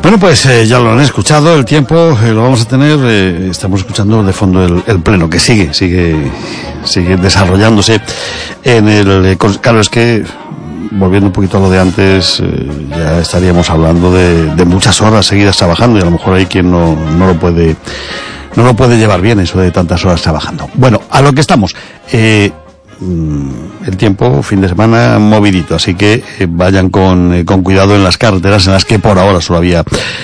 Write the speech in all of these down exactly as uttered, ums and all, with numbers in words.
Bueno, pues eh, ya lo han escuchado, el tiempo eh, lo vamos a tener, eh, estamos escuchando de fondo el, el pleno, que sigue, sigue, sigue desarrollándose en el, eh, claro, es que, volviendo un poquito a lo de antes, eh, ya estaríamos hablando de, de muchas horas seguidas trabajando, y a lo mejor hay quien no, no lo puede, no lo puede llevar bien eso de tantas horas trabajando. Bueno, a lo que estamos, eh, el tiempo, fin de semana movidito, así que eh, vayan con, eh, con cuidado en las carreteras en las que por ahora solo había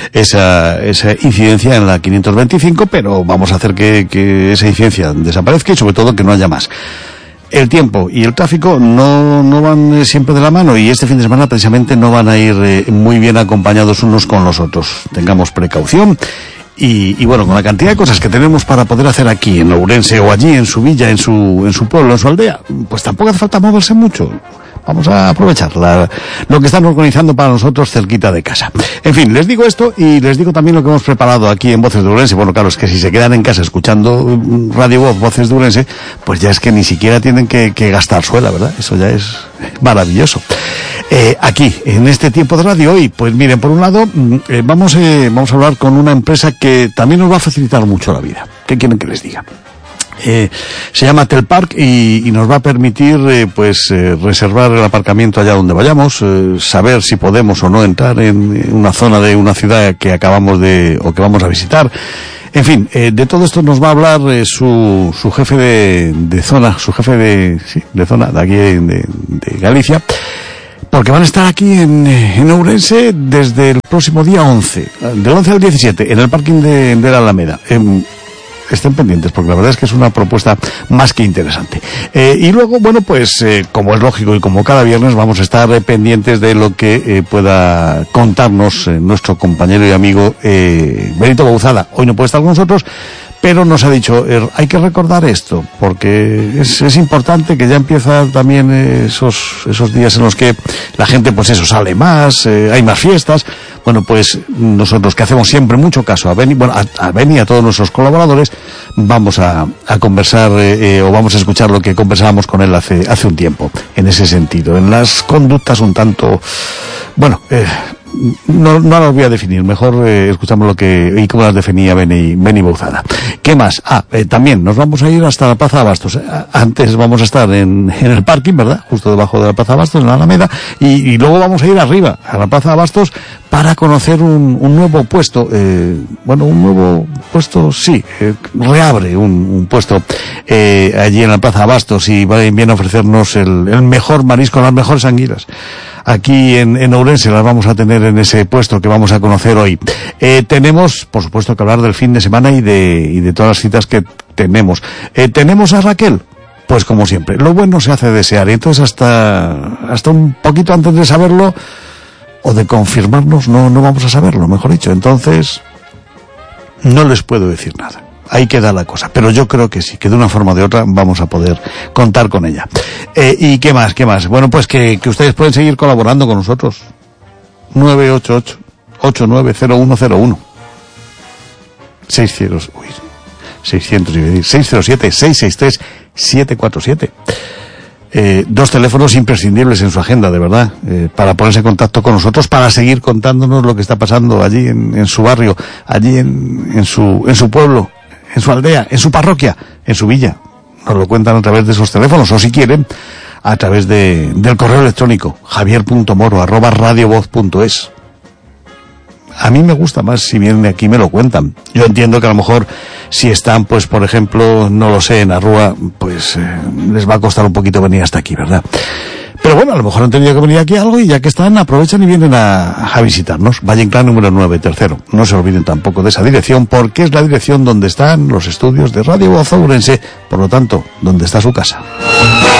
esa, esa incidencia en la quinientos veinticinco, pero vamos a hacer que, que esa incidencia desaparezca y sobre todo que no haya más. El tiempo y el tráfico no, no van eh, siempre de la mano, y este fin de semana precisamente no van a ir eh, muy bien acompañados unos con los otros. Tengamos precaución. Y, y bueno, con la cantidad de cosas que tenemos para poder hacer aquí en Ourense o allí en su villa, en su, en su pueblo, en su aldea, pues tampoco hace falta moverse mucho. Vamos a aprovechar la, lo que están organizando para nosotros cerquita de casa. En fin, les digo esto y les digo también lo que hemos preparado aquí en Voces de Ourense. Bueno, claro, es que si se quedan en casa escuchando Radio Voz, Voces de Ourense, pues ya es que ni siquiera tienen que, que gastar suela, ¿verdad? Eso ya es maravilloso. Eh, aquí, en este tiempo de radio hoy, pues miren, por un lado, eh, vamos, eh, vamos a hablar con una empresa que también nos va a facilitar mucho la vida. ¿Qué quieren que les diga? Eh, se llama Telpark y, y nos va a permitir eh, pues eh, reservar el aparcamiento allá donde vayamos, eh, saber si podemos o no entrar en una zona de una ciudad que acabamos de o que vamos a visitar. En fin, eh, de todo esto nos va a hablar eh, su su jefe de, de zona, su jefe de sí, de zona de aquí de, de, de Galicia, porque van a estar aquí en, en Ourense desde el próximo día once, del once al diecisiete, en el parking de, de la Alameda. Eh, Estén pendientes, porque la verdad es que es una propuesta más que interesante. Eh, y luego, bueno, pues, eh, como es lógico y como cada viernes, vamos a estar eh, pendientes de lo que eh, pueda contarnos eh, nuestro compañero y amigo eh, Benito Bouzada. Hoy no puede estar con nosotros, pero nos ha dicho, eh, hay que recordar esto, porque es, es importante que ya empieza también eh, esos, esos días en los que la gente, pues eso, sale más, eh, hay más fiestas. Bueno, pues nosotros, que hacemos siempre mucho caso a Beni, bueno, a, a Beni y a todos nuestros colaboradores, vamos a, a conversar eh, eh, o vamos a escuchar lo que conversábamos con él hace, hace un tiempo, en ese sentido, en las conductas un tanto, bueno, eh, no, no las voy a definir, mejor eh, escuchamos lo que y cómo las definía Beni, Beni Bouzada. ¿Qué más? Ah, eh, también nos vamos a ir hasta la Plaza de Abastos. Antes vamos a estar en, en el parking, ¿verdad? Justo debajo de la Plaza de Abastos, en la Alameda, y, y luego vamos a ir arriba, a la Plaza de Abastos, para conocer un, un nuevo puesto, eh, bueno, un nuevo puesto, sí, eh, reabre un, un puesto eh, allí en la Plaza de Abastos, y viene a ofrecernos el, el mejor marisco, las mejores anguilas. Aquí en, en Ourense las vamos a tener en ese puesto que vamos a conocer hoy. Eh, tenemos, por supuesto, que hablar del fin de semana y de, y de todas las citas que tenemos. Eh, ¿Tenemos a Raquel? Pues como siempre, lo bueno se hace desear, y entonces hasta, hasta un poquito antes de saberlo, o de confirmarnos, no, no vamos a saberlo, mejor dicho. Entonces, no les puedo decir nada. Ahí queda la cosa, pero yo creo que sí, que de una forma o de otra vamos a poder contar con ella. Eh, ¿Y qué más, qué más? Bueno, pues que, que ustedes pueden seguir colaborando con nosotros. nueve ocho ocho, ocho nueve cero uno cero uno. seiscientos, uy, seiscientos, seis cero siete, seis seis tres, siete cuatro siete. Eh, dos teléfonos imprescindibles en su agenda, de verdad, eh, para ponerse en contacto con nosotros, para seguir contándonos lo que está pasando allí en, en su barrio, allí en, en su, en su pueblo, en su aldea, en su parroquia, en su villa. Nos lo cuentan a través de esos teléfonos, o si quieren, a través de, del correo electrónico, javier punto moro arroba radiovoz punto es. A mí me gusta más si vienen de aquí y me lo cuentan. Yo entiendo que a lo mejor si están, pues por ejemplo, no lo sé, en Arrúa, pues eh, les va a costar un poquito venir hasta aquí, ¿verdad? Pero bueno, a lo mejor han tenido que venir aquí algo, y ya que están, aprovechan y vienen a, a visitarnos. Valle Inclán número nueve, tercero. No se olviden tampoco de esa dirección, porque es la dirección donde están los estudios de Radio Voz Ourense, por lo tanto, donde está su casa.